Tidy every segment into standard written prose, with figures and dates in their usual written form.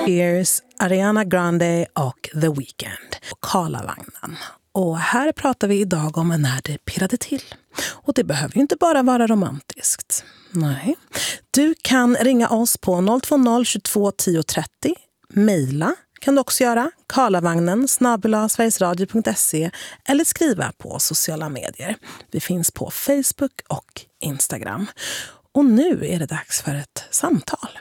Spears, Ariana Grande och The Weeknd. Karlavagnen. Och här pratar vi idag om när det pirrade till. Och det behöver ju inte bara vara romantiskt. Nej. Du kan ringa oss på 020 22 10 30. Mejla kan du också göra. karlavagnen@sverigesradio.se eller skriva på sociala medier. Vi finns på Facebook och Instagram. Och nu är det dags för ett samtal.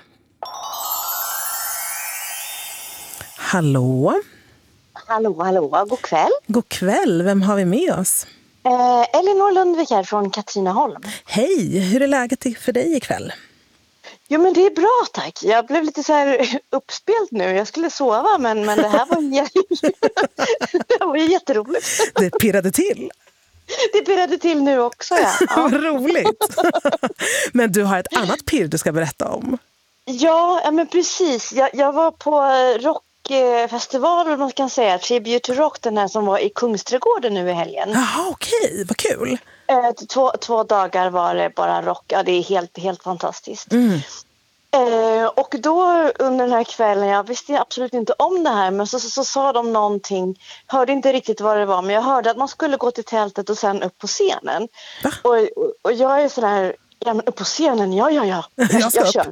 Hallå? Hallå, god kväll. God kväll, vem har vi med oss? Elinor Lundvik här från Katrineholm. Hej, hur är läget för dig ikväll? Jo men det är bra tack. Jag blev lite så här uppspelt nu. Jag skulle sova men det här var det var jätteroligt. Det pirrade till. Det pirrade till nu också, ja. Vad roligt. Men du har ett annat pirr du ska berätta om. Ja men precis. Jag var på rockfestival, man kan säga, Tribute to Rock, den här som var i Kungsträdgården nu i helgen. Jaha, okej, vad kul. 2 dagar var det bara rock. Ja, det är helt fantastiskt. Och då under den här kvällen, jag visste absolut inte om det här, men så sa de någonting, hörde inte riktigt vad det var, men jag hörde att man skulle gå till tältet och sen upp på scenen. Va? Och jag är sådär, ja men upp på scenen, ja. Jag kör.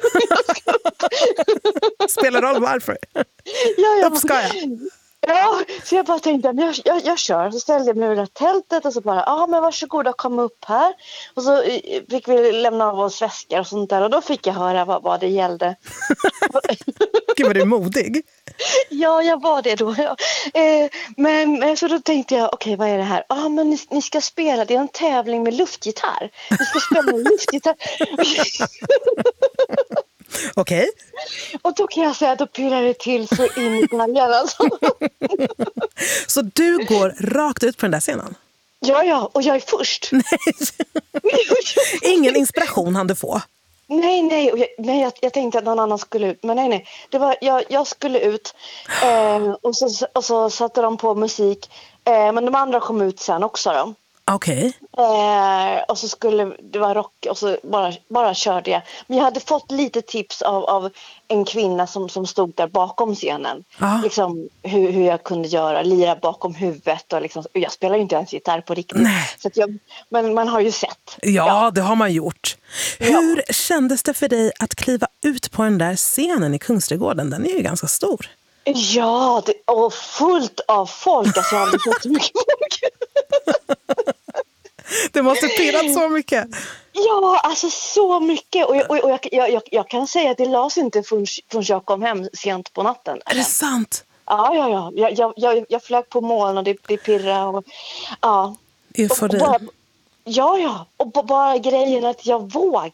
Spelar roll varför? Ja. Upp ska jag. Ja, så jag bara tänkte, men jag kör. Så ställde jag mig ur det tältet och så bara, men varsågoda, kom upp här. Och så fick vi lämna av oss väskor och sånt där. Och då fick jag höra vad det gällde. Gud, var du modig? Ja, jag var det då. Ja. Men så då tänkte jag, okej, vad är det här? Men ni ska spela, det är en tävling med luftgitarr. Ni ska spela med luftgitarr. Okej. Och då kan jag säga att då pirrar det till så in i baljan alltså. Så du går rakt ut på den där scenen? Ja, och jag är först. Nej. Ingen inspiration hann du få? Nej, jag tänkte att någon annan skulle ut. Men nej. Det var, jag skulle ut och så satte de på musik. Men de andra kom ut sen också då. Okej. Och så skulle det vara rock och så bara körde jag. Men jag hade fått lite tips av en kvinna som stod där bakom scenen. Liksom hur jag kunde lira bakom huvudet och liksom, jag spelar ju inte ens gitarr på riktigt. Så att men man har ju sett. Ja, det har man gjort. Hur kändes det för dig att kliva ut på den där scenen i Kungsträdgården? Den är ju ganska stor. Ja, och fullt av folk. Alltså jag har aldrig fått så mycket folk. Det måste pirrat så mycket. Ja, alltså så mycket. Och jag kan säga att det lades inte förrän jag kom hem sent på natten. Är det sant? Ja. Jag flög på moln och det pirrade. Och, ja. Eufori. Ja. Och bara grejen att jag vågade.